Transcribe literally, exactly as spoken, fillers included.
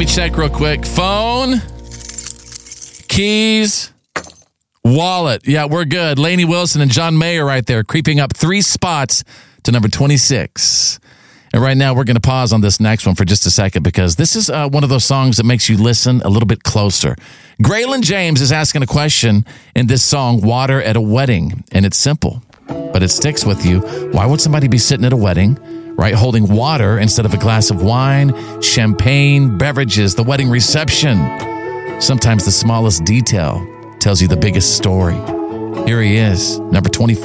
me check real quick. Phone, keys, wallet. Yeah, we're good. Lainey Wilson and John Mayer right there, creeping up three spots to number twenty-six. And right now, we're going to pause on this next one for just a second because this is uh, one of those songs that makes you listen a little bit closer. Graylin James is asking a question in this song, Water at a Wedding. And it's simple, but it sticks with you. Why would somebody be sitting at a wedding, right, holding water instead of a glass of wine, champagne, beverages, the wedding reception? Sometimes the smallest detail tells you the biggest story. Here he is, number twenty-five.